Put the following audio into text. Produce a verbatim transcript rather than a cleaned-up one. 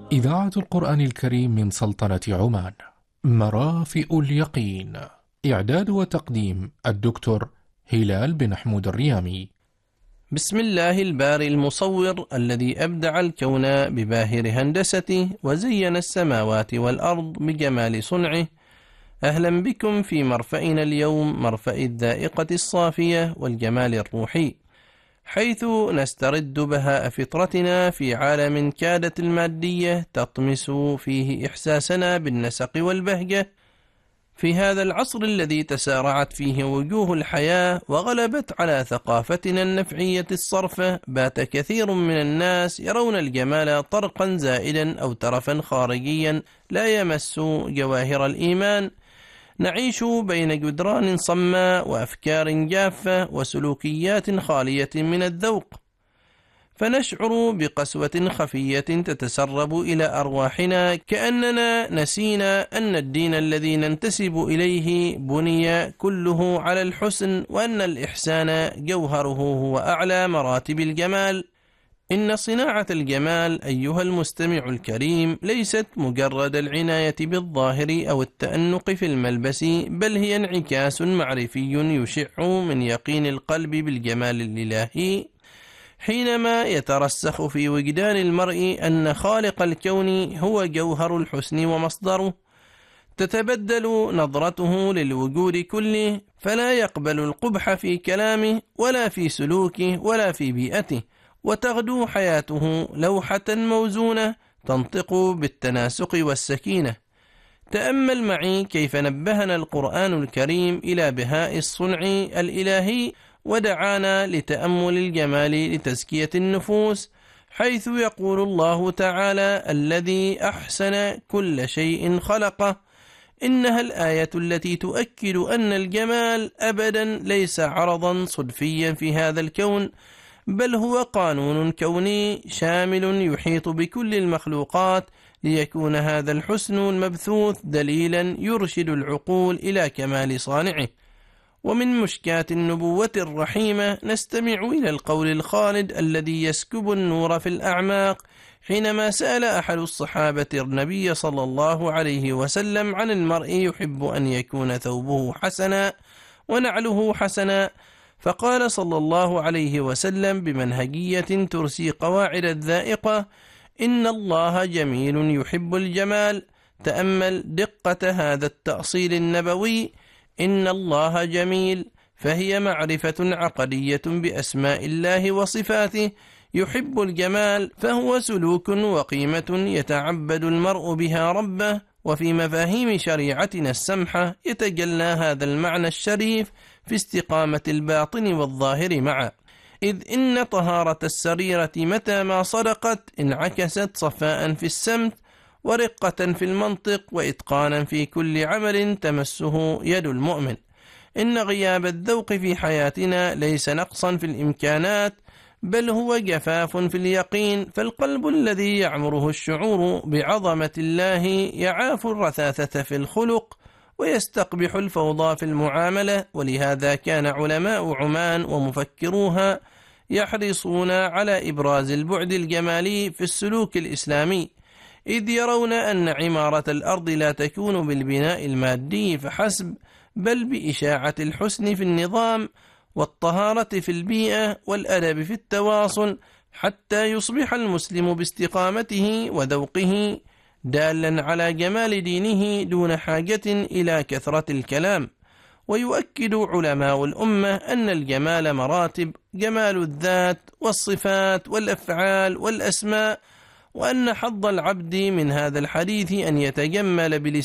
إذاعة القرآن الكريم من سلطنة عمان. مرافئ اليقين. إعداد وتقديم الدكتور هلال بن حمود الريامي. بسم الله الباري المصور الذي أبدع الكون بباهر هندسته وزين السماوات والأرض بجمال صنعه. أهلا بكم في مرفأنا اليوم، مرفأ الذائقة الصافية والجمال الروحي، حيث نسترد بهاء فطرتنا في عالم كادت المادية تطمس فيه إحساسنا بالنسق والبهجة. في هذا العصر الذي تسارعت فيه وجوه الحياة وغلبت على ثقافتنا النفعية الصرفة، بات كثير من الناس يرون الجمال طرقا زائدا أو ترفا خارجيا لا يمس جواهر الإيمان. نعيش بين جدران صماء وأفكار جافة وسلوكيات خالية من الذوق، فنشعر بقسوة خفية تتسرب إلى أرواحنا، كأننا نسينا أن الدين الذي ننتسب إليه بني كله على الحسن، وأن الإحسان جوهره هو أعلى مراتب الجمال. إن صناعة الجمال أيها المستمع الكريم ليست مجرد العناية بالظاهر أو التأنق في الملبس، بل هي انعكاس معرفي يشع من يقين القلب بالجمال الإلهي، حينما يترسخ في وجدان المرء أن خالق الكون هو جوهر الحسن ومصدره. تتبدل نظرته للوجود كله، فلا يقبل القبح في كلامه ولا في سلوكه ولا في بيئته، وتغدو حياته لوحة موزونة تنطق بالتناسق والسكينة. تأمل معي كيف نبهنا القرآن الكريم إلى بهاء الصنع الإلهي، ودعانا لتأمل الجمال لتزكية النفوس، حيث يقول الله تعالى: الذي أحسن كل شيء خلقه. إنها الآية التي تؤكد أن الجمال أبدا ليس عرضا صدفيا في هذا الكون، بل هو قانون كوني شامل يحيط بكل المخلوقات، ليكون هذا الحسن المبثوث دليلا يرشد العقول إلى كمال صانعه. ومن مشكاة النبوة الرحيمة نستمع إلى القول الخالد الذي يسكب النور في الأعماق، حينما سأل أحد الصحابة النبي صلى الله عليه وسلم عن المرء يحب أن يكون ثوبه حسنا ونعله حسنا، فقال صلى الله عليه وسلم بمنهجية ترسي قواعد الذائقة: إن الله جميل يحب الجمال. تأمل دقة هذا التأصيل النبوي، إن الله جميل، فهي معرفة عقدية بأسماء الله وصفاته. يحب الجمال فهو سلوك وقيمة يتعبد المرء بها ربه، وفي مفاهيم شريعتنا السمحة يتجلى هذا المعنى الشريف في استقامة الباطن والظاهر معا، إذ إن طهارة السريرة متى ما صدقت انعكست صفاء في السمت ورقة في المنطق وإتقانا في كل عمل تمسه يد المؤمن. إن غياب الذوق في حياتنا ليس نقصا في الإمكانات، بل هو جفاف في اليقين، فالقلب الذي يعمره الشعور بعظمة الله يعاف الرثاثة في الخلق ويستقبح الفوضى في المعاملة. ولهذا كان علماء عمان ومفكروها يحرصون على إبراز البعد الجمالي في السلوك الإسلامي، إذ يرون أن عمارة الأرض لا تكون بالبناء المادي فحسب، بل بإشاعة الحسن في النظام والطهارة في البيئة والأدب في التواصل، حتى يصبح المسلم باستقامته وذوقه دالا على جمال دينه دون حاجة إلى كثرة الكلام. ويؤكد علماء الأمة أن الجمال مراتب: جمال الذات والصفات والأفعال والأسماء، وأن حظ العبد من هذا الحديث أن يتجمل بلسانه